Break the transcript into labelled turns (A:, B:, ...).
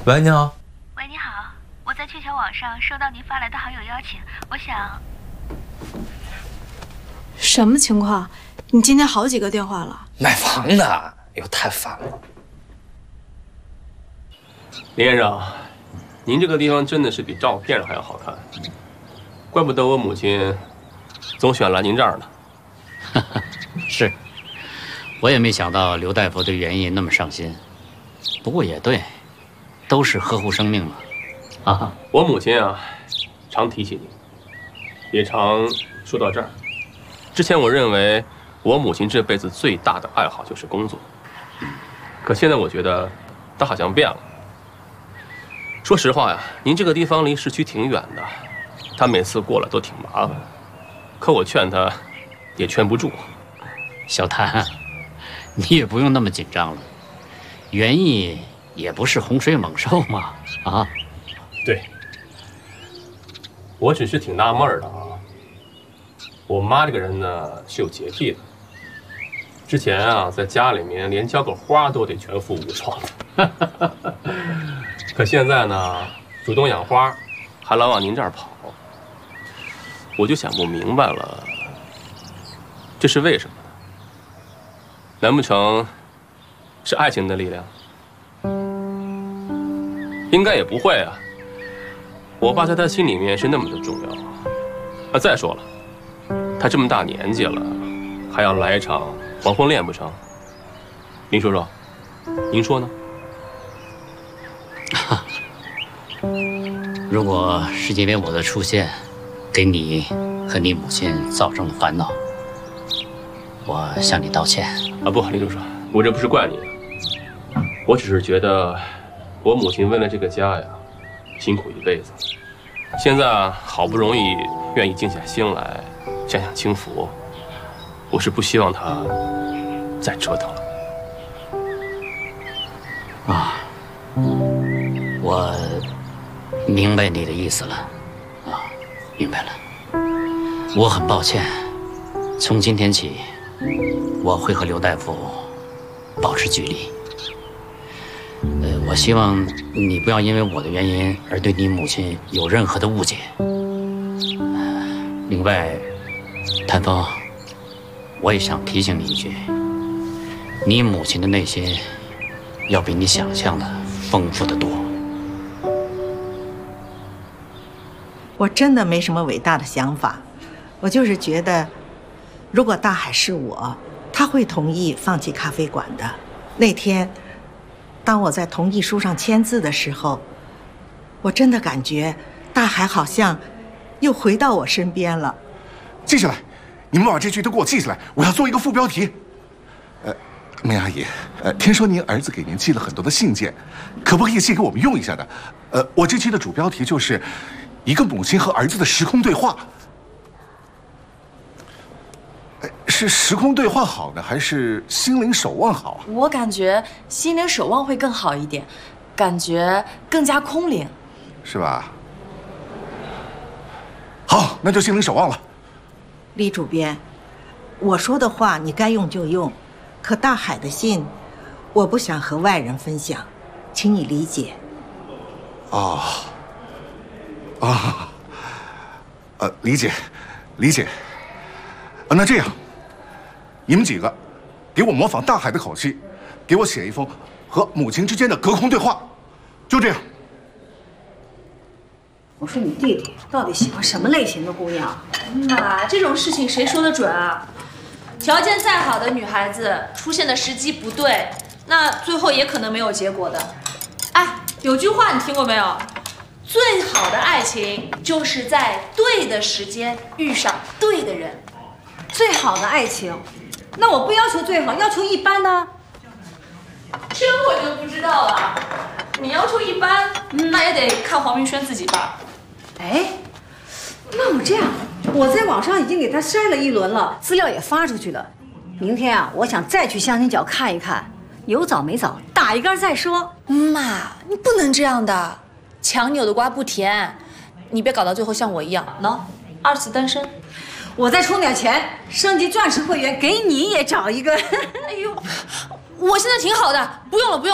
A: 喂，你好。
B: 喂，你好，我在鹊桥网上收到您发来的好友邀请，我想……
C: 什么情况？你今天好几个电话了？
A: 买房的，哎呦，太烦了。
D: 林先生，您这个地方真的是比照片上还要好看，怪不得我母亲总喜欢来您这儿呢。
E: 是，我也没想到刘大夫对园艺那么上心。不过也对，都是呵护生命嘛。啊，
D: 我母亲啊，常提起你，也常说到这儿。之前我认为我母亲这辈子最大的爱好就是工作，可现在我觉得她好像变了。说实话呀，您这个地方离市区挺远的，她每次过来都挺麻烦，可我劝她也劝不住。
E: 小谭，你也不用那么紧张了，园艺也不是洪水猛兽嘛。啊，
D: 对，我只是挺纳闷的啊。我妈这个人呢是有洁癖的，之前啊在家里面连浇个花都得全副武装的，可现在呢主动养花，还老往您这儿跑，我就想不明白了，这是为什么呢？难不成是爱情的力量？应该也不会啊，我爸在他心里面是那么的重要啊。再说了，他这么大年纪了，还要来一场黄昏恋不成？您说说，您说呢？
E: 如果是因为我的出现，给你和你母亲造成了烦恼，我向你道歉。啊不，林叔叔，我这不是怪你，我只是觉得我母亲为了这个家呀，辛苦一辈子，现在啊好不容易愿意静下心来享享清福，我是不希望她再折腾了。啊，我明白你的意思了，啊，明白了。我很抱歉，从今天起，我会和刘大夫保持距离。我希望你不要因为我的原因而对你母亲有任何的误解。另外，谭峰，我也想提醒你一句，你母亲的内心要比你想象的丰富得多。
F: 我真的没什么伟大的想法，我就是觉得，如果大海是我，他会同意放弃咖啡馆的。那天，当我在同意书上签字的时候，我真的感觉大海好像又回到我身边了。
G: 记下来，你们把这句都给我记下来，我要做一个副标题。梅阿姨，听说您儿子给您寄了很多的信件，可不可以寄给我们用一下的？我这期的主标题就是一个母亲和儿子的时空对话。是时空对话好呢，还是心灵守望好啊？
H: 我感觉心灵守望会更好一点，感觉更加空灵，
G: 是吧？好，那就心灵守望了。
F: 李主编，我说的话你该用就用，可大海的信，我不想和外人分享，请你理解。
G: 哦，理解，理解。那这样，你们几个给我模仿大海的口气，给我写一封和母亲之间的隔空对话，就这样。
C: 我说你弟弟到底喜欢什么类型的姑娘？
H: 妈，这种事情谁说得准啊？条件再好的女孩子，出现的时机不对，那最后也可能没有结果的。哎，有句话你听过没有？最好的爱情就是在对的时间遇上对的人。
C: 最好的爱情，那我不要求最好，要求一般呢？
H: 这我就不知道了。你要求一般，那也得看黄明轩自己吧。
C: 哎，那我这样，我在网上已经给他筛了一轮了，资料也发出去了。明天啊，我想再去相亲角看一看，有枣没枣，打一杆再说。
H: 妈，你不能这样的，强扭的瓜不甜，你别搞到最后像我一样，喏，2次单身。
C: 我再充点钱，升级钻石会员，给你也找一个。
H: 哎呦，我现在挺好的，不用了，不用了。